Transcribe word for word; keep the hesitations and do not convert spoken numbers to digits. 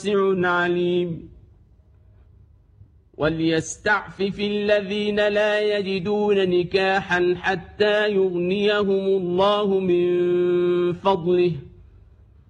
واسع عليم وليستعفف الذين لا يجدون نكاحا حتى يغنيهم الله من فضله